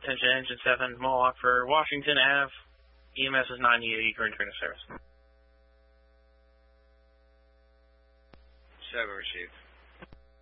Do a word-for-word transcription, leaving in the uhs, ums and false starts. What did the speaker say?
Attention Engine seven, Mohawk for Washington Avenue. E M S is ninety eighty, current train of service. seven received.